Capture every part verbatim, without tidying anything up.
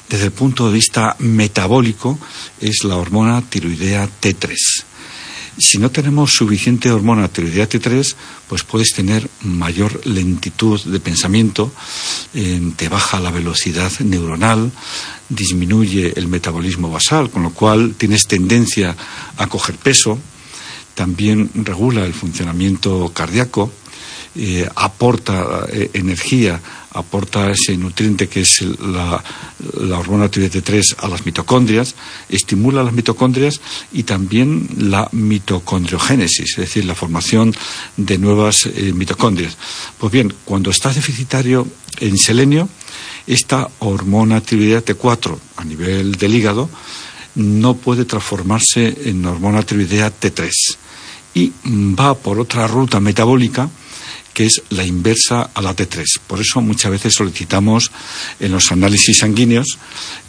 desde el punto de vista metabólico es la hormona tiroidea T tres. Si no tenemos suficiente hormona tiroidea T tres, pues puedes tener mayor lentitud de pensamiento, eh, te baja la velocidad neuronal, disminuye el metabolismo basal, con lo cual tienes tendencia a coger peso, también regula el funcionamiento cardíaco, eh, aporta eh, energía, aporta ese nutriente que es la, la hormona tiroidea T tres a las mitocondrias, estimula las mitocondrias y también la mitocondriogénesis, es decir, la formación de nuevas eh, mitocondrias. Pues bien, cuando estás deficitario en selenio, esta hormona tiroidea T cuatro a nivel del hígado no puede transformarse en hormona tiroidea T tres y va por otra ruta metabólica que es la inversa a la T tres. Por eso muchas veces solicitamos en los análisis sanguíneos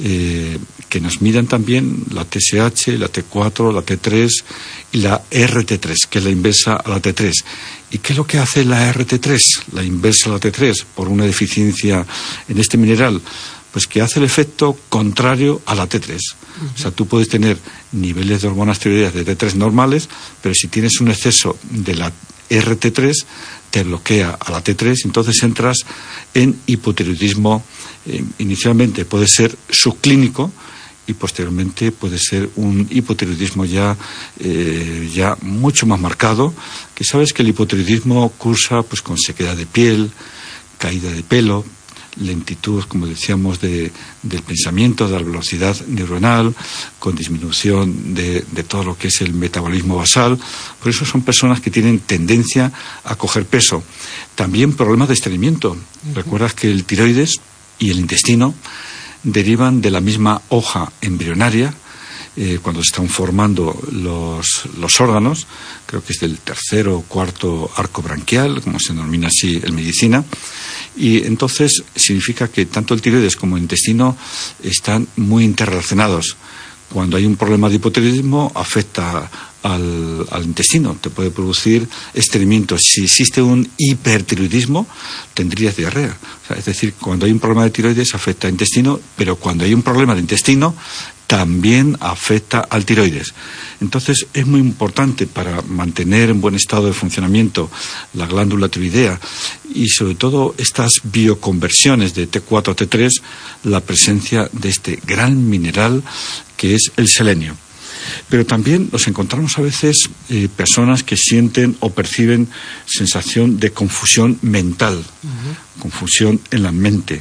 eh, que nos midan también la T S H, la T cuatro, la T tres y la R T tres, que es la inversa a la T tres. ¿Y qué es lo que hace la R T tres, la inversa a la T tres, por una deficiencia en este mineral? Pues que hace el efecto contrario a la T tres. Uh-huh. O sea, tú puedes tener niveles de hormonas tiroideas de T tres normales, pero si tienes un exceso de la R T tres, te bloquea a la T tres, entonces entras en hipotiroidismo. Eh, inicialmente puede ser subclínico y posteriormente puede ser un hipotiroidismo ya, eh, ya mucho más marcado, que sabes que el hipotiroidismo cursa pues con sequedad de piel, caída de pelo, lentitud, como decíamos, de, del pensamiento, de la velocidad neuronal, con disminución de, de todo lo que es el metabolismo basal. Por eso son personas que tienen tendencia a coger peso. También problemas de estreñimiento. Uh-huh. Recuerdas que el tiroides y el intestino derivan de la misma hoja embrionaria. Eh, cuando se están formando los, los órganos, creo que es del tercero o cuarto arco branquial, como se denomina así en medicina, y entonces significa que tanto el tiroides como el intestino están muy interrelacionados. Cuando hay un problema de hipotiroidismo afecta al, al intestino, te puede producir estreñimiento. Si existe un hipertiroidismo, tendrías diarrea. O sea, es decir, cuando hay un problema de tiroides afecta al intestino, pero cuando hay un problema de intestino también afecta al tiroides. Entonces es muy importante para mantener en buen estado de funcionamiento la glándula tiroidea y sobre todo estas bioconversiones de T cuatro a T tres, la presencia de este gran mineral que es el selenio. Pero también nos encontramos a veces eh, personas que sienten o perciben sensación de confusión mental, uh-huh. confusión en la mente.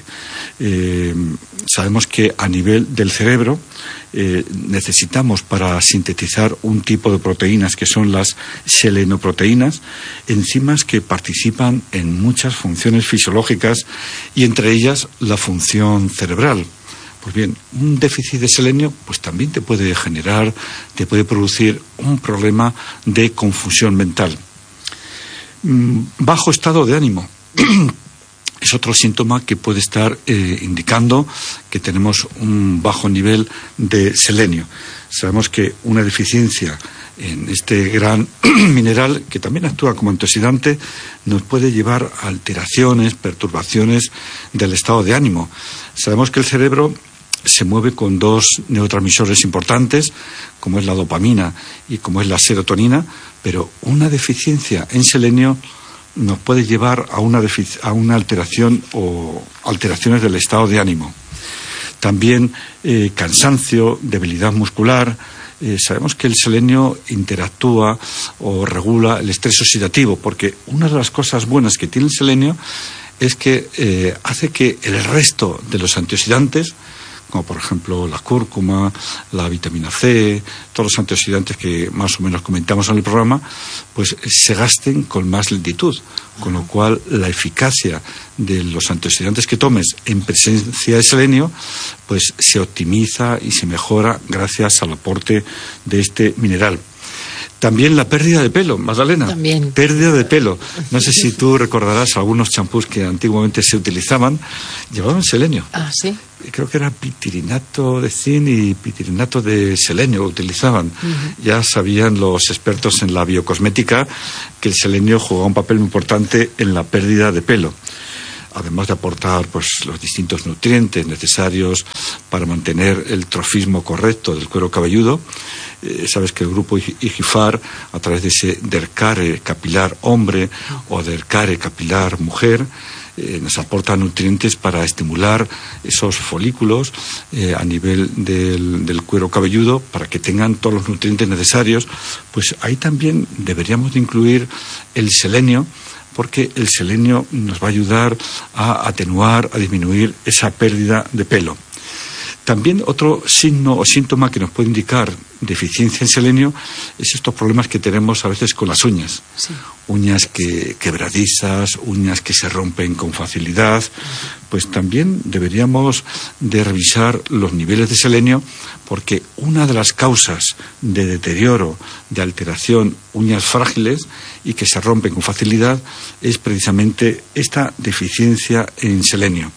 Eh, sabemos que a nivel del cerebro eh, necesitamos para sintetizar un tipo de proteínas que son las selenoproteínas, enzimas que participan en muchas funciones fisiológicas y entre ellas la función cerebral. Pues bien, un déficit de selenio pues también te puede generar, te puede producir un problema de confusión mental. Bajo estado de ánimo es otro síntoma que puede estar eh, indicando que tenemos un bajo nivel de selenio. Sabemos que una deficiencia en este gran mineral, que también actúa como antioxidante, nos puede llevar a alteraciones, perturbaciones del estado de ánimo. Sabemos que el cerebro se mueve con dos neurotransmisores importantes, como es la dopamina y como es la serotonina, pero una deficiencia en selenio nos puede llevar a una, defic- a una alteración o alteraciones del estado de ánimo. También eh, cansancio, debilidad muscular. Eh, sabemos que el selenio interactúa o regula el estrés oxidativo, porque una de las cosas buenas que tiene el selenio es que eh, hace que el resto de los antioxidantes, como por ejemplo la cúrcuma, la vitamina C, todos los antioxidantes que más o menos comentamos en el programa, pues se gasten con más lentitud, con lo cual la eficacia de los antioxidantes que tomes en presencia de selenio pues se optimiza y se mejora gracias al aporte de este mineral. También la pérdida de pelo, Magdalena. También. Pérdida de pelo. No sé si tú recordarás algunos champús que antiguamente se utilizaban, llevaban selenio. Ah, sí. Creo que era pitirinato de zinc y pitirinato de selenio utilizaban. Uh-huh. Ya sabían los expertos en la biocosmética que el selenio jugaba un papel muy importante en la pérdida de pelo. además de aportar pues los distintos nutrientes necesarios para mantener el trofismo correcto del cuero cabelludo, eh, sabes que el grupo Higifar, a través de ese dercare capilar hombre o dercare capilar mujer, eh, nos aporta nutrientes para estimular esos folículos eh, a nivel del, del cuero cabelludo, para que tengan todos los nutrientes necesarios. Pues ahí también deberíamos de incluir el selenio, porque el selenio nos va a ayudar a atenuar, a disminuir esa pérdida de pelo. También otro signo o síntoma que nos puede indicar deficiencia en selenio es estos problemas que tenemos a veces con las uñas. Sí. Uñas que, quebradizas, uñas que se rompen con facilidad. Pues también deberíamos de revisar los niveles de selenio, porque una de las causas de deterioro, de alteración, uñas frágiles y que se rompen con facilidad, es precisamente esta deficiencia en selenio.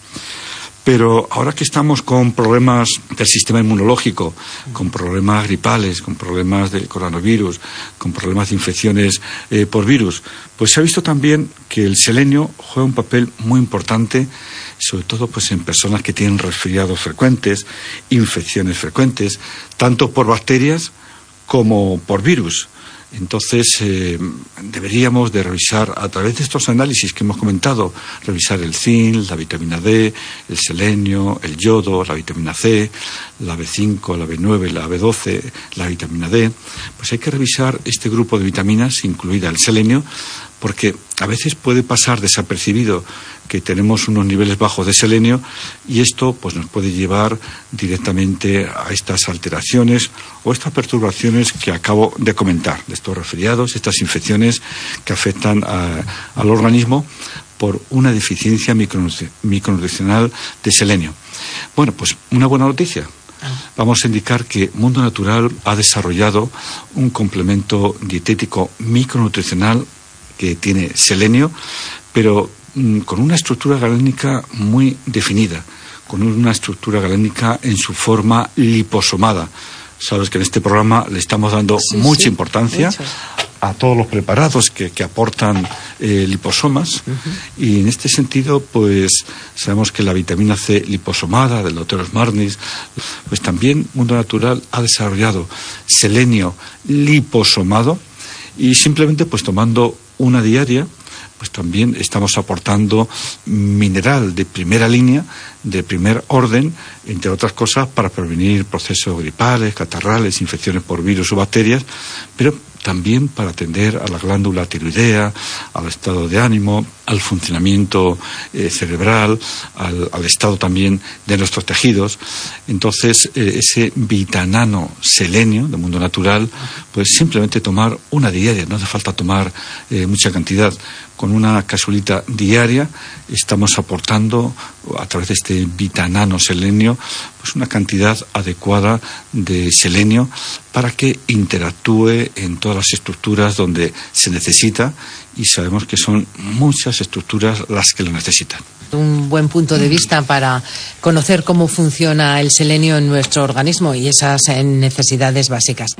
Pero ahora que estamos con problemas del sistema inmunológico, con problemas gripales, con problemas del coronavirus, con problemas de infecciones eh, por virus, pues se ha visto también que el selenio juega un papel muy importante, sobre todo pues en personas que tienen resfriados frecuentes, infecciones frecuentes, tanto por bacterias como por virus. Entonces, eh, deberíamos de revisar, a través de estos análisis que hemos comentado, revisar el zinc, la vitamina D, el selenio, el yodo, la vitamina C, la B cinco, la B nueve, la B doce, la vitamina D. Pues hay que revisar este grupo de vitaminas, incluida el selenio, porque a veces puede pasar desapercibido que tenemos unos niveles bajos de selenio, y esto pues nos puede llevar directamente a estas alteraciones o estas perturbaciones que acabo de comentar, de estos resfriados, estas infecciones que afectan a, al organismo por una deficiencia micronutricional de selenio. Bueno, pues una buena noticia. Vamos a indicar que Mundo Natural ha desarrollado un complemento dietético micronutricional que tiene selenio, pero mmm, con una estructura galénica muy definida, con una estructura galénica en su forma liposomada. Sabes que en este programa le estamos dando sí, mucha sí, importancia mucho. a todos los preparados que, que aportan eh, liposomas, uh-huh. Y en este sentido, pues sabemos que la vitamina C liposomada del doctor Osmarnis, pues también Mundo Natural ha desarrollado selenio liposomado, y simplemente pues tomando una diaria, pues también estamos aportando mineral de primera línea, de primer orden, entre otras cosas, para prevenir procesos gripales, catarrales, infecciones por virus o bacterias, pero también para atender a la glándula tiroidea, al estado de ánimo, al funcionamiento eh, cerebral, al, al estado también de nuestros tejidos. Entonces, eh, ese vitanano selenio de Mundo Natural, pues simplemente tomar una diaria, no hace falta tomar eh, mucha cantidad. Con una capsulita diaria estamos aportando, a través de este vitanano selenio, pues una cantidad adecuada de selenio para que interactúe en todas las estructuras donde se necesita, y sabemos que son muchas estructuras las que lo necesitan. Un buen punto de vista para conocer cómo funciona el selenio en nuestro organismo y esas necesidades básicas.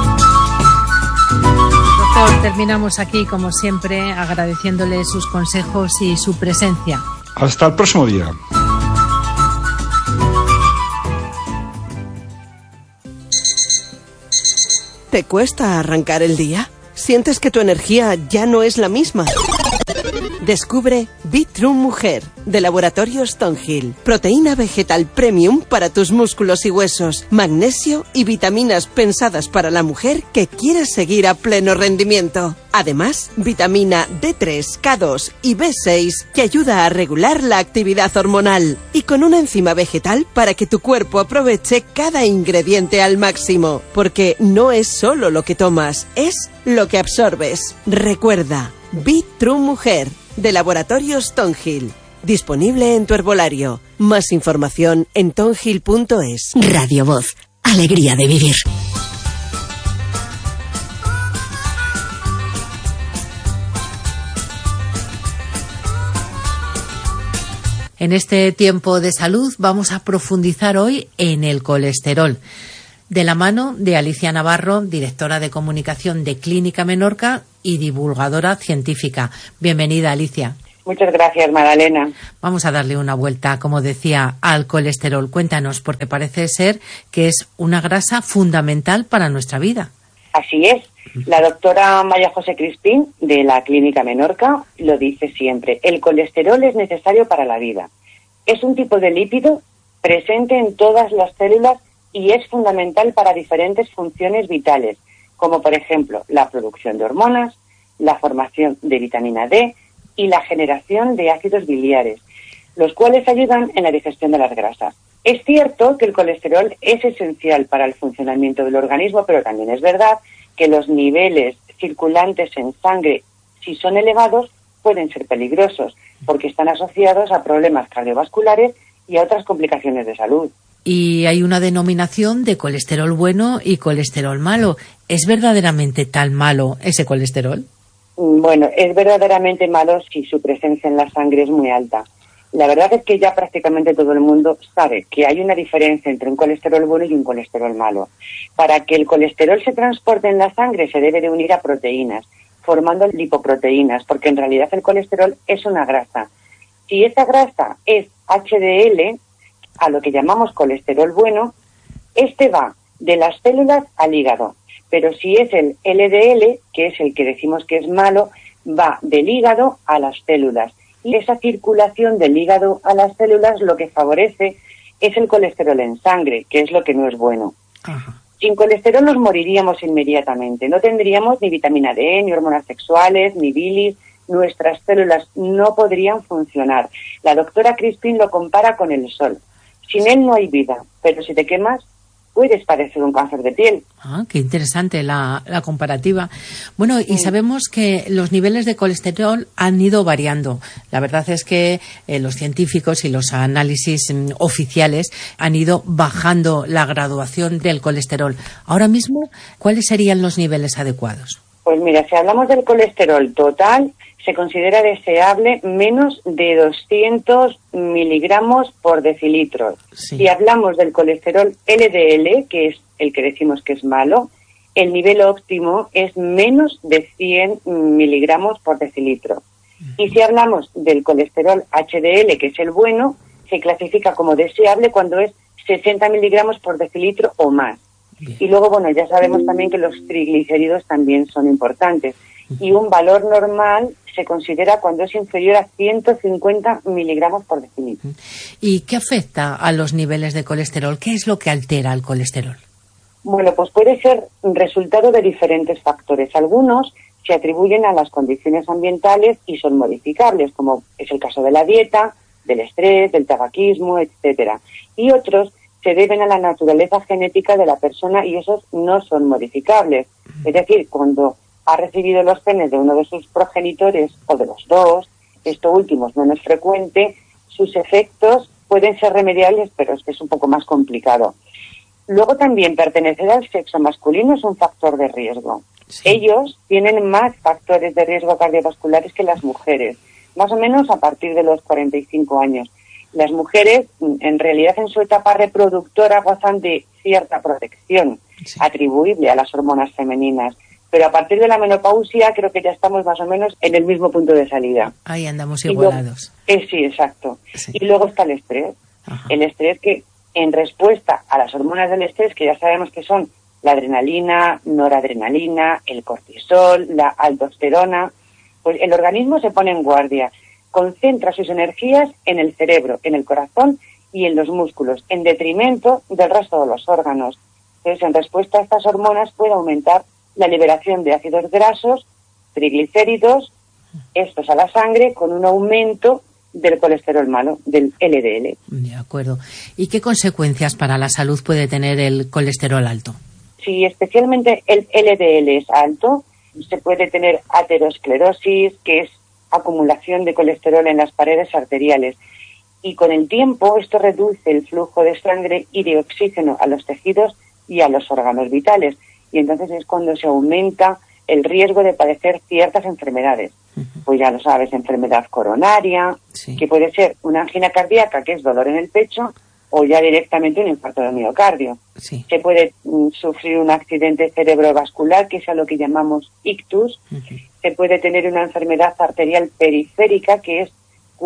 Doctor, terminamos aquí, como siempre, agradeciéndole sus consejos y su presencia. Hasta el próximo día. ¿Te cuesta arrancar el día? ¿Sientes que tu energía ya no es la misma? Descubre Bitrun Mujer, de Laboratorios Thornhill. Proteína vegetal premium para tus músculos y huesos. Magnesio y vitaminas pensadas para la mujer que quiere seguir a pleno rendimiento. Además, vitamina D tres, K dos y B seis que ayuda a regular la actividad hormonal. Y con una enzima vegetal para que tu cuerpo aproveche cada ingrediente al máximo. Porque no es solo lo que tomas, es lo que absorbes. Recuerda, Bitrun Mujer, de Laboratorios Thornhill. Disponible en tu herbolario. Más información en thornhill punto es. Radio Voz. Alegría de vivir. En este tiempo de salud vamos a profundizar hoy en el colesterol, de la mano de Alicia Navarro, directora de comunicación de Clínica Menorca y divulgadora científica. Bienvenida, Alicia. Muchas gracias, Magdalena. Vamos a darle una vuelta, como decía, al colesterol. Cuéntanos, porque parece ser que es una grasa fundamental para nuestra vida. Así es. La doctora María José Crispín, de la Clínica Menorca, lo dice siempre. El colesterol es necesario para la vida. Es un tipo de lípido presente en todas las células y es fundamental para diferentes funciones vitales, como por ejemplo la producción de hormonas, la formación de vitamina D y la generación de ácidos biliares, los cuales ayudan en la digestión de las grasas. Es cierto que el colesterol es esencial para el funcionamiento del organismo, pero también es verdad que los niveles circulantes en sangre, si son elevados, pueden ser peligrosos, porque están asociados a problemas cardiovasculares y a otras complicaciones de salud. Y hay una denominación de colesterol bueno y colesterol malo. ¿Es verdaderamente tan malo ese colesterol? Bueno, es verdaderamente malo si su presencia en la sangre es muy alta. La verdad es que ya prácticamente todo el mundo sabe que hay una diferencia entre un colesterol bueno y un colesterol malo. Para que el colesterol se transporte en la sangre se debe de unir a proteínas, formando lipoproteínas, porque en realidad el colesterol es una grasa. Si esa grasa es H D L, a lo que llamamos colesterol bueno, este va de las células al hígado. Pero si es el L D L, que es el que decimos que es malo, va del hígado a las células. Y esa circulación del hígado a las células lo que favorece es el colesterol en sangre, que es lo que no es bueno. Ajá. Sin colesterol nos moriríamos inmediatamente. No tendríamos ni vitamina D, ni hormonas sexuales, ni bilis. Nuestras células no podrían funcionar. La doctora Crispín lo compara con el sol. Sin él no hay vida, pero si te quemas, puedes padecer un cáncer de piel. Ah, qué interesante la, la comparativa. Bueno, y sí. Sabemos que los niveles de colesterol han ido variando. La verdad es que eh, los científicos y los análisis mm, oficiales han ido bajando la graduación del colesterol. Ahora mismo, ¿cuáles serían los niveles adecuados? Pues mira, si hablamos del colesterol total, se considera deseable menos de doscientos miligramos por decilitro. Sí. Si hablamos del colesterol L D L, que es el que decimos que es malo, el nivel óptimo es menos de cien miligramos por decilitro. Uh-huh. Y si hablamos del colesterol H D L, que es el bueno, se clasifica como deseable cuando es sesenta miligramos por decilitro o más. Bien. Y luego, bueno, ya sabemos también que los triglicéridos también son importantes. Y un valor normal se considera cuando es inferior a ciento cincuenta miligramos por decilitro. ¿Y qué afecta a los niveles de colesterol? ¿Qué es lo que altera el colesterol? Bueno, pues puede ser resultado de diferentes factores. Algunos se atribuyen a las condiciones ambientales y son modificables, como es el caso de la dieta, del estrés, del tabaquismo, etcétera. Y otros se deben a la naturaleza genética de la persona y esos no son modificables. Es decir, cuando ha recibido los genes de uno de sus progenitores o de los dos, esto último es menos frecuente, sus efectos pueden ser remediables, pero es que es un poco más complicado. Luego también pertenecer al sexo masculino es un factor de riesgo. Sí. Ellos tienen más factores de riesgo cardiovasculares que las mujeres, más o menos a partir de los cuarenta y cinco años. Las mujeres, en realidad, en su etapa reproductora gozan de cierta protección, sí, atribuible a las hormonas femeninas. Pero a partir de la menopausia creo que ya estamos más o menos en el mismo punto de salida. Ahí andamos igualados. Luego, eh, sí, exacto. Sí. Y luego está el estrés. Ajá. El estrés que, en respuesta a las hormonas del estrés, que ya sabemos que son la adrenalina, noradrenalina, el cortisol, la aldosterona, pues el organismo se pone en guardia, concentra sus energías en el cerebro, en el corazón y en los músculos, en detrimento del resto de los órganos. Entonces, en respuesta a estas hormonas puede aumentar la liberación de ácidos grasos, triglicéridos, estos a la sangre, con un aumento del colesterol malo, del L D L. De acuerdo. ¿Y qué consecuencias para la salud puede tener el colesterol alto? Si especialmente el L D L es alto, se puede tener aterosclerosis, que es acumulación de colesterol en las paredes arteriales. Y con el tiempo esto reduce el flujo de sangre y de oxígeno a los tejidos y a los órganos vitales. Y entonces es cuando se aumenta el riesgo de padecer ciertas enfermedades. Uh-huh. Pues ya lo sabes, enfermedad coronaria, sí, que puede ser una angina cardíaca, que es dolor en el pecho, o ya directamente un infarto de miocardio. Sí. Se puede mm, sufrir un accidente cerebrovascular, que es a lo que llamamos ictus. Uh-huh. se puede tener una enfermedad arterial periférica, que es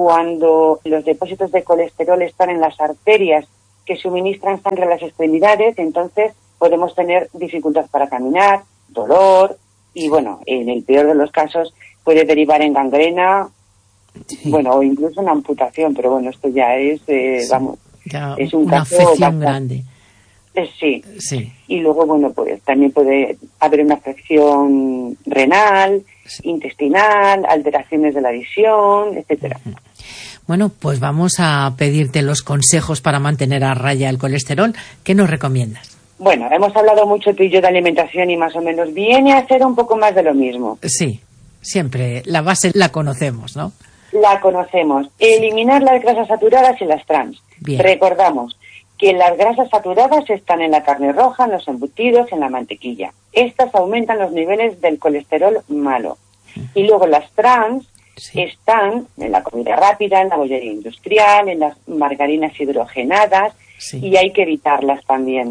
cuando los depósitos de colesterol están en las arterias que suministran sangre a las extremidades, entonces podemos tener dificultad para caminar, dolor y, bueno, en el peor de los casos puede derivar en gangrena, sí. bueno, o incluso en amputación, pero bueno, esto ya es, eh, sí. vamos, ya es un una caso afección bastante grande. Eh, sí. sí. Y luego, bueno, pues también puede haber una afección renal, sí. intestinal, alteraciones de la visión, etcétera. Uh-huh. Bueno, pues vamos a pedirte los consejos para mantener a raya el colesterol. ¿Qué nos recomiendas? Bueno, hemos hablado mucho tú y yo de alimentación y más o menos viene a ser un poco más de lo mismo. Sí, siempre la base la conocemos, ¿no? La conocemos. Eliminar las grasas saturadas y las trans. Bien. Recordamos que las grasas saturadas están en la carne roja, en los embutidos, en la mantequilla. Estas aumentan los niveles del colesterol malo. Y luego las trans sí. están en la comida rápida, en la bollería industrial, en las margarinas hidrogenadas, sí. y hay que evitarlas también.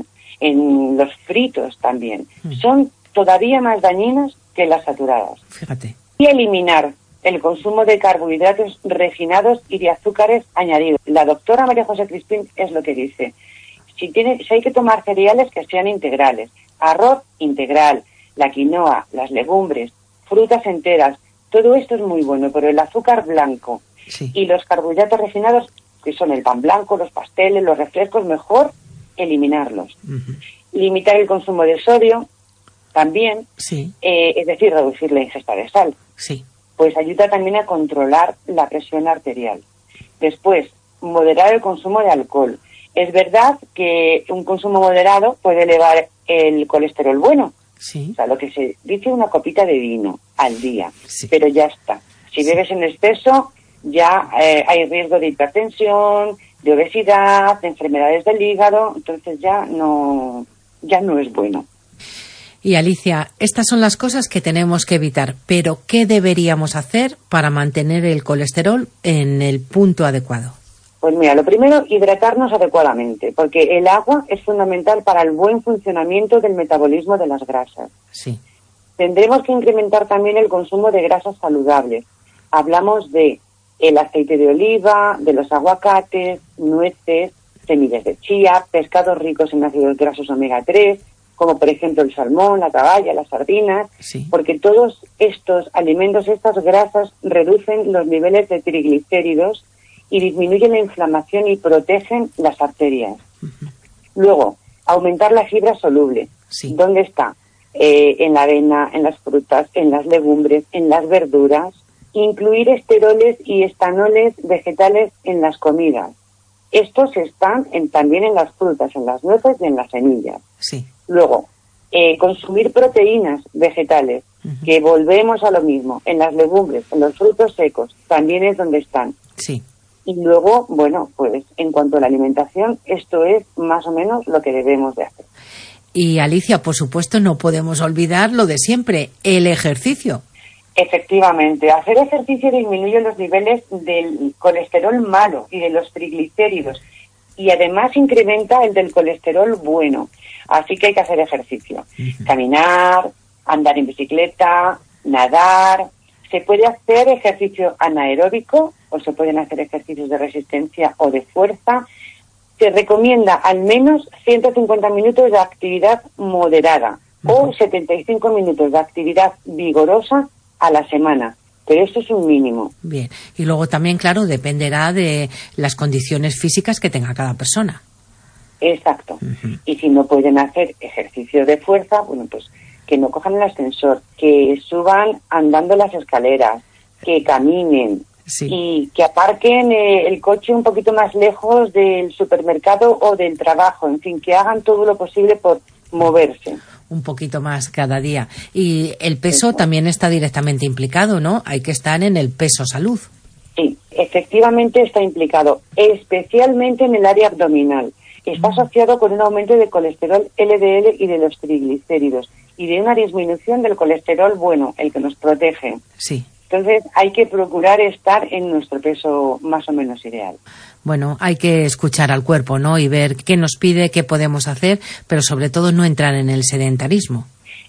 En los fritos también. Mm. Son todavía más dañinas que las saturadas. Fíjate. Y eliminar el consumo de carbohidratos refinados y de azúcares añadidos. La doctora María José Crispín es lo que dice. Si, tiene, si hay que tomar cereales que sean integrales, arroz integral, la quinoa, las legumbres, frutas enteras, todo esto es muy bueno, pero el azúcar blanco sí. y los carbohidratos refinados, que son el pan blanco, los pasteles, los refrescos, mejor eliminarlos. Uh-huh. Limitar el consumo de sodio también, sí. eh, es decir, reducir la ingesta de sal. Sí. Pues ayuda también a controlar la presión arterial. Después, moderar el consumo de alcohol. Es verdad que un consumo moderado puede elevar el colesterol bueno. Sí. O sea, lo que se dice una copita de vino al día. Sí. Pero ya está. Si sí. bebes en exceso, ya eh, hay riesgo de hipertensión, de obesidad, de enfermedades del hígado, entonces ya no, ya no es bueno. Y Alicia, estas son las cosas que tenemos que evitar, pero ¿qué deberíamos hacer para mantener el colesterol en el punto adecuado? Pues mira, lo primero, hidratarnos adecuadamente, porque el agua es fundamental para el buen funcionamiento del metabolismo de las grasas. Sí. Tendremos que incrementar también el consumo de grasas saludables. Hablamos de el aceite de oliva, de los aguacates, nueces, semillas de chía, pescados ricos en ácidos grasos omega tres, como por ejemplo el salmón, la caballa, las sardinas, sí. porque todos estos alimentos, estas grasas, reducen los niveles de triglicéridos y disminuyen la inflamación y protegen las arterias. Uh-huh. Luego, aumentar la fibra soluble. Sí. ¿Dónde está? Eh, en la avena, en las frutas, en las legumbres, en las verduras. Incluir esteroles y estanoles vegetales en las comidas. Estos están en, también en las frutas, en las nueces y en las semillas. Sí. Luego, eh, consumir proteínas vegetales, uh-huh. que volvemos a lo mismo, en las legumbres, en los frutos secos, también es donde están. Sí. Y luego, bueno, pues en cuanto a la alimentación, esto es más o menos lo que debemos de hacer. Y Alicia, por supuesto, no podemos olvidar lo de siempre, el ejercicio. Efectivamente, hacer ejercicio disminuye los niveles del colesterol malo y de los triglicéridos y además incrementa el del colesterol bueno. Así que hay que hacer ejercicio. Uh-huh. Caminar, andar en bicicleta, nadar. Se puede hacer ejercicio anaeróbico o se pueden hacer ejercicios de resistencia o de fuerza. Se recomienda al menos ciento cincuenta minutos de actividad moderada uh-huh. o setenta y cinco minutos de actividad vigorosa a la semana, pero esto es un mínimo. Bien, y luego también, claro, dependerá de las condiciones físicas que tenga cada persona. Exacto. Uh-huh. Y si no pueden hacer ejercicio de fuerza, bueno, pues que no cojan el ascensor, que suban andando las escaleras, que caminen sí. y que aparquen eh, el coche un poquito más lejos del supermercado o del trabajo, en fin, que hagan todo lo posible por moverse. Un poquito más cada día. Y el peso también está directamente implicado, ¿no? Hay que estar en el peso salud. Sí, efectivamente está implicado, especialmente en el área abdominal. Está asociado con un aumento de colesterol L D L y de los triglicéridos y de una disminución del colesterol bueno, el que nos protege. Sí. Entonces hay que procurar estar en nuestro peso más o menos ideal. Bueno, hay que escuchar al cuerpo, ¿no? Y ver qué nos pide, qué podemos hacer, pero sobre todo no entrar en el sedentarismo.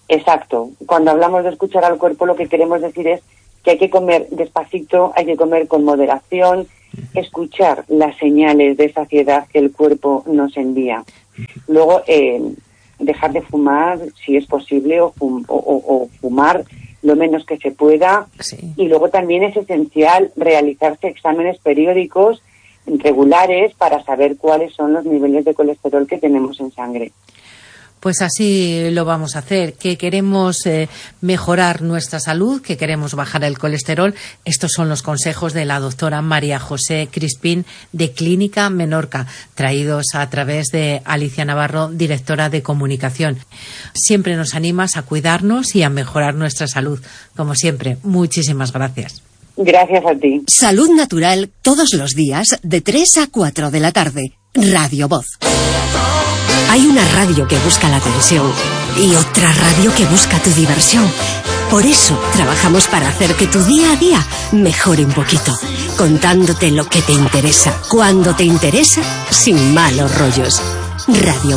Exacto. Cuando hablamos de escuchar al cuerpo, lo que queremos decir es que hay que comer despacito, hay que comer con moderación, escuchar las señales de saciedad que el cuerpo nos envía. Luego, eh, dejar de fumar, si es posible, o, fum- o, o, o fumar lo menos que se pueda. Sí. Y luego también es esencial realizarse exámenes periódicos regulares para saber cuáles son los niveles de colesterol que tenemos en sangre. Pues así lo vamos a hacer, que queremos eh, mejorar nuestra salud, que queremos bajar el colesterol. Estos son los consejos de la doctora María José Crispín de Clínica Menorca, traídos a través de Alicia Navarro, directora de comunicación. Siempre nos animas a cuidarnos y a mejorar nuestra salud. Como siempre, muchísimas gracias. Gracias a ti. Salud Natural todos los días de tres a cuatro de la tarde. Radio Voz. Hay una radio que busca la atención y otra radio que busca tu diversión. Por eso trabajamos para hacer que tu día a día mejore un poquito, contándote lo que te interesa, cuando te interesa, sin malos rollos. Radio